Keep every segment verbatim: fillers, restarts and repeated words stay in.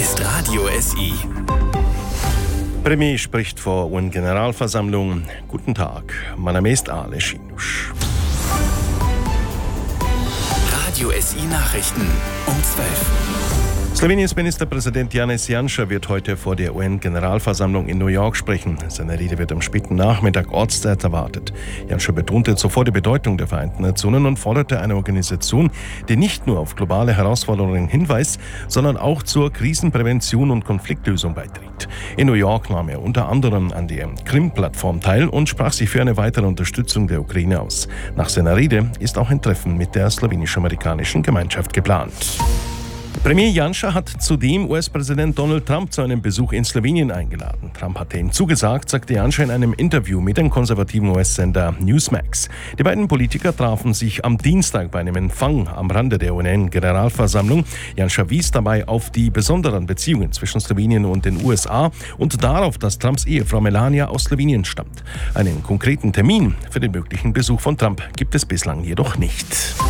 ist Radio S I. Premier spricht vor U N-Generalversammlung. Guten Tag, mein Name ist Ale Schinusch. Radio S I Nachrichten um zwölf. Sloweniens Ministerpräsident Janez Janša wird heute vor der U N-Generalversammlung in New York sprechen. Seine Rede wird am späten Nachmittag Ortszeit erwartet. Janša betonte zuvor die Bedeutung der Vereinten Nationen und forderte eine Organisation, die nicht nur auf globale Herausforderungen hinweist, sondern auch zur Krisenprävention und Konfliktlösung beiträgt. In New York nahm er unter anderem an der Krim-Plattform teil und sprach sich für eine weitere Unterstützung der Ukraine aus. Nach seiner Rede ist auch ein Treffen mit der slowenisch-amerikanischen Gemeinschaft geplant. Premier Janša hat zudem U S-Präsident Donald Trump zu einem Besuch in Slowenien eingeladen. Trump hatte ihm zugesagt, sagte Janša in einem Interview mit dem konservativen U S-Sender Newsmax. Die beiden Politiker trafen sich am Dienstag bei einem Empfang am Rande der U N-Generalversammlung. Janša wies dabei auf die besonderen Beziehungen zwischen Slowenien und den U S A und darauf, dass Trumps Ehefrau Melania aus Slowenien stammt. Einen konkreten Termin für den möglichen Besuch von Trump gibt es bislang jedoch nicht.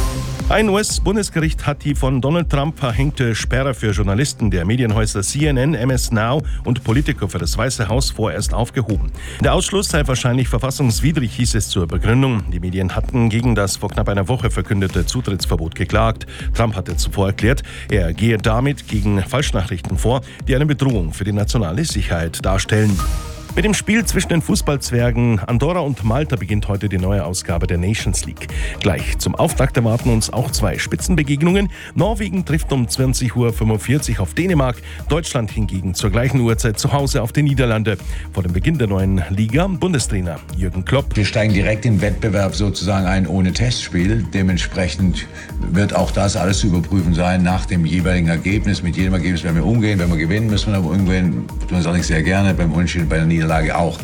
Ein U S-Bundesgericht hat die von Donald Trump verhängte Sperre für Journalisten der Medienhäuser C N N, M S Now und Politico für das Weiße Haus vorerst aufgehoben. Der Ausschluss sei wahrscheinlich verfassungswidrig, hieß es zur Begründung. Die Medien hatten gegen das vor knapp einer Woche verkündete Zutrittsverbot geklagt. Trump hatte zuvor erklärt, er gehe damit gegen Falschnachrichten vor, die eine Bedrohung für die nationale Sicherheit darstellen. Mit dem Spiel zwischen den Fußballzwergen Andorra und Malta beginnt heute die neue Ausgabe der Nations League. Gleich zum Auftakt erwarten uns auch zwei Spitzenbegegnungen. Norwegen trifft um zwanzig Uhr fünfundvierzig auf Dänemark, Deutschland hingegen zur gleichen Uhrzeit zu Hause auf die Niederlande. Vor dem Beginn der neuen Liga Bundestrainer Jürgen Klopp. Wir steigen direkt im Wettbewerb sozusagen ein ohne Testspiel. Dementsprechend wird auch das alles zu überprüfen sein nach dem jeweiligen Ergebnis. Mit jedem Ergebnis werden wir umgehen. Wenn wir gewinnen, müssen wir aber umgehen. Tun das auch nicht sehr gerne. Beim Unentschieden, bei der Niederlage Lage auch.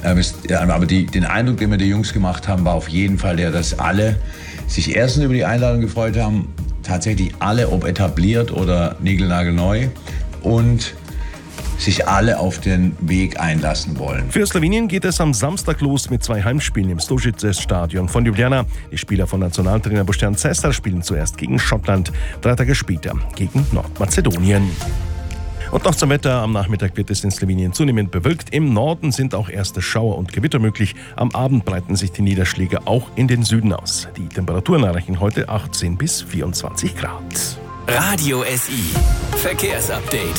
Aber die, den Eindruck, den wir die Jungs gemacht haben, war auf jeden Fall der, dass alle sich erstens über die Einladung gefreut haben, tatsächlich alle, ob etabliert oder niegelnagelneu, und sich alle auf den Weg einlassen wollen. Für Slowenien geht es am Samstag los mit zwei Heimspielen im Stožice-Stadion von Ljubljana. Die Spieler von Nationaltrainer Boštjan Cesar spielen zuerst gegen Schottland, drei Tage später gegen Nordmazedonien. Und noch zum Wetter. Am Nachmittag wird es in Slowenien zunehmend bewölkt. Im Norden sind auch erste Schauer und Gewitter möglich. Am Abend breiten sich die Niederschläge auch in den Süden aus. Die Temperaturen erreichen heute achtzehn bis vierundzwanzig Grad. Radio S I Verkehrsupdate.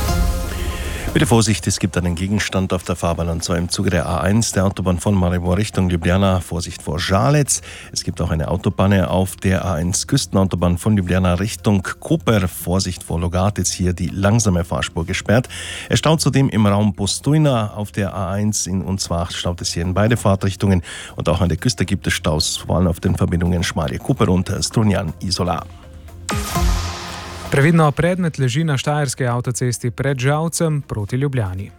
Bitte Vorsicht, es gibt einen Gegenstand auf der Fahrbahn, und zwar im Zuge der A eins, der Autobahn von Maribor Richtung Ljubljana. Vorsicht vor Žalec. Es gibt auch eine Autopanne auf der A eins Küstenautobahn von Ljubljana Richtung Koper. Vorsicht vor Logatec, hier die langsame Fahrspur gesperrt. Es staut zudem im Raum Postojna auf der A eins, in, und zwar staut es hier in beide Fahrtrichtungen. Und auch an der Küste gibt es Staus, vor allem auf den Verbindungen Šmarje-Koper und Strunjan-Izola. Previdno predmet leži na štajerski avtocesti pred Žalcem proti Ljubljani.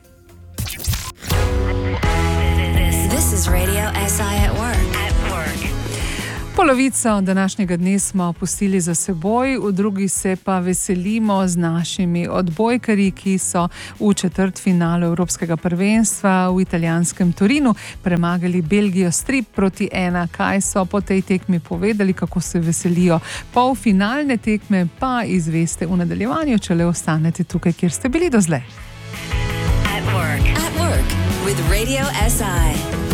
This is Radio S I at work. At work. Polovico današnjega dne smo pustili za seboj, v drugi se pa veselimo z našimi odbojkarji, ki so v četrtfinalu Evropskega prvenstva v italijanskem Torinu premagali Belgijo s tri proti ena. Kaj so po tej tekmi povedali, kako se veselijo polfinalne tekme, pa izveste v nadaljevanju, če le ostanete tukaj, kjer ste bili do zdaj. At work. At work with Radio S I.